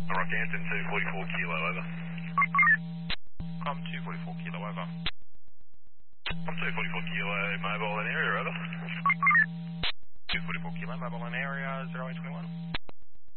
Rockhampton 244 kilo, over. I'm 244 kilo, over. I'm 244 kilo, mobile in area, over. 244 kilo, mobile in area, 0821.